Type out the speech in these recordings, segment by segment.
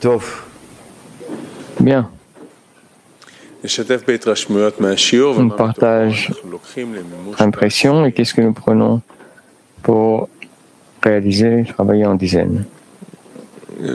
Bien. On partage l'impression et qu'est-ce que nous prenons pour réaliser, travailler en dizaine. Le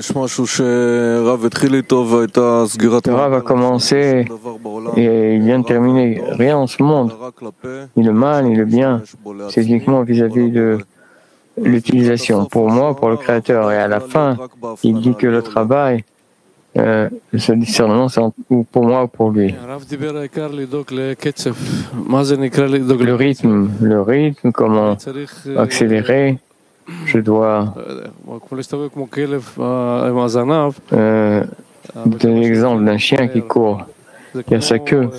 Rav a commencé et il vient de terminer. Rien en ce monde, ni le mal, ni le bien. C'est uniquement vis-à-vis de l'utilisation pour moi, pour le Créateur. Et à la fin, il dit que le travail, ce discernement, c'est ou pour moi ou pour lui. Le rythme, comment accélérer. Je dois donner l'exemple d'un chien qui court, qui a sa queue,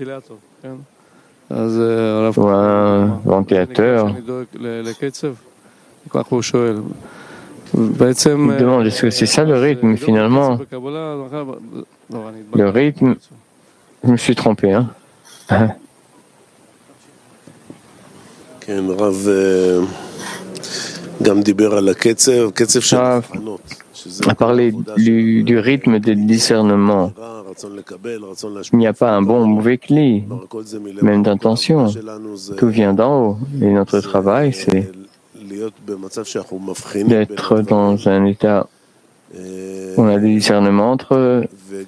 ou un ventilateur. Il demande est-ce que c'est ça le rythme? Finalement, le rythme, je me suis trompé. A parlé du rythme de discernement. Il n'y a pas un bon ou mauvais cli, même d'intention. Tout vient d'en haut. Et notre travail, c'est d'être dans un état où on a des discernements entre eux.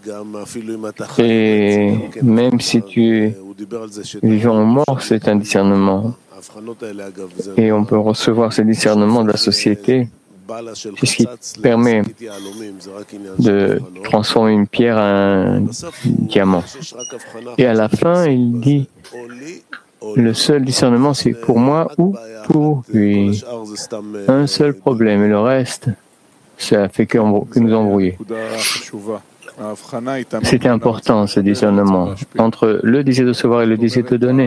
Et même si tu es vivant ou mort, c'est un discernement. Et on peut recevoir ce discernement de la société. C'est ce qui permet de transformer une pierre en un diamant. Et à la fin, il dit, le seul discernement, c'est pour moi ou pour lui. Un seul problème, et le reste, ça fait que nous embrouiller. C'était important, ce discernement, entre le désir de recevoir et le désir de donner.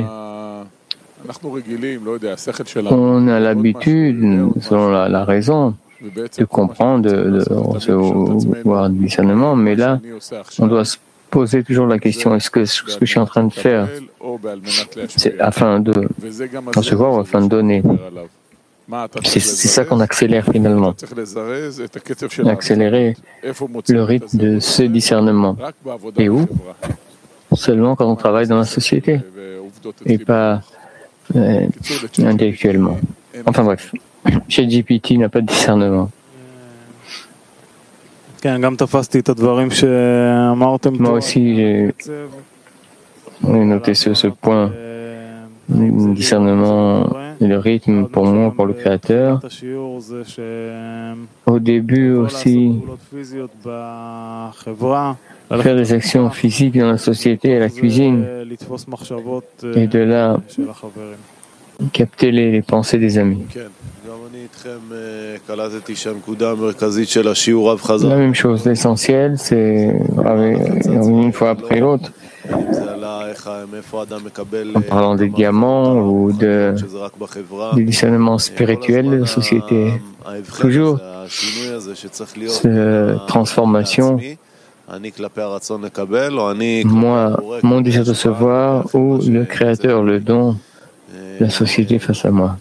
On a l'habitude, selon la raison, de comprendre, de recevoir du discernement, mais là, on doit se poser toujours la question, est-ce que ce que je suis en train de faire, c'est afin de recevoir ou afin de donner? C'est ça qu'on accélère finalement. Accélérer le rythme de ce discernement. Et où? Seulement quand on travaille dans la société, et pas intellectuellement. Enfin bref, ChatGPT n'a pas de discernement. Moi aussi, j'ai noté ce point, le discernement et le rythme pour moi, pour le Créateur. Au début aussi, faire des actions physiques dans la société et la cuisine, et de là, capter les pensées des amis. La même chose, l'essentiel, c'est une fois après l'autre, en parlant des diamants ou du discernement spirituel de la société. Toujours cette transformation, moi, mon désir de recevoir ou le Créateur, le don, la société face à moi.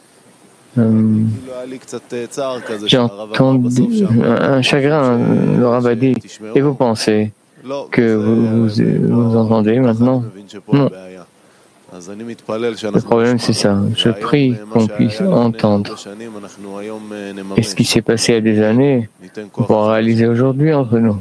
J'ai entendu un chagrin, le Rav a dit, et vous pensez que vous entendez maintenant? Non. Le problème, c'est ça. Je prie qu'on puisse entendre. Et ce qui s'est passé il y a des années, on pourra réaliser aujourd'hui entre nous.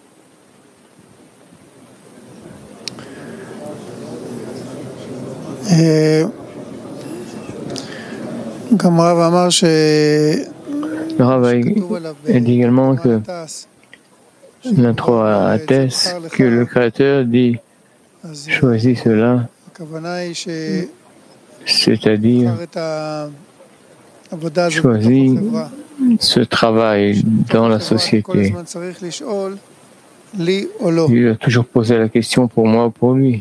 Le Rav a dit également que l'intro atteste que le Créateur dit « choisis cela », c'est-à-dire choisis ce travail dans la société. Il a toujours posé la question pour moi ou pour lui.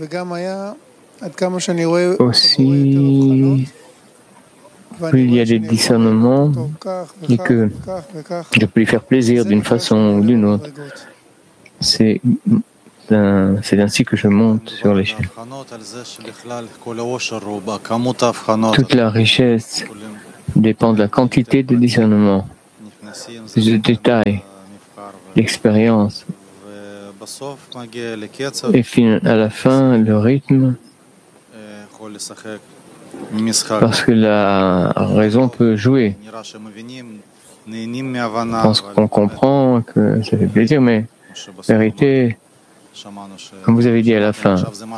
Aussi, plus il y a des discernements et que je peux lui faire plaisir d'une façon ou d'une autre. C'est ainsi que je monte sur l'échelle. Toute la richesse dépend de la quantité de discernement, plus de détails, l'expérience. Et à la fin, le rythme, parce que la raison peut jouer. Je pense qu'on comprend que ça fait plaisir, mais la vérité, comme vous avez dit à la fin,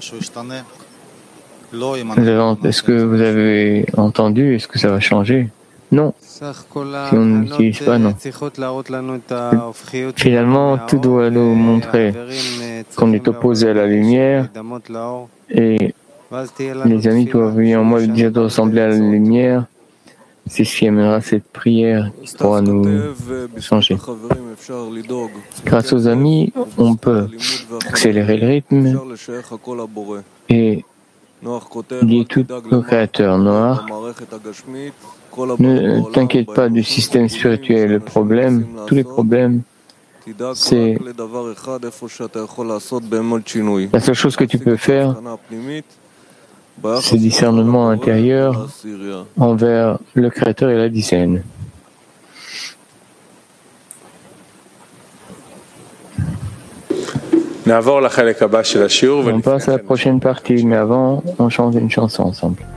est-ce que vous avez entendu, est-ce que ça va changer? Non. Si on n'utilise pas, non. Finalement, tout doit nous montrer qu'on est opposé à la lumière et les amis doivent en moi dire de ressembler à la lumière. C'est ce qui amènera cette prière qui pourra nous changer. Grâce aux amis, on peut accélérer le rythme et lier tout au Créateur. Noir, ne t'inquiète pas du système spirituel. Le problème, tous les problèmes, c'est la seule chose que tu peux faire, c'est discernement intérieur envers le Créateur et la dizaine. On passe à la prochaine partie, mais avant, on chante une chanson ensemble.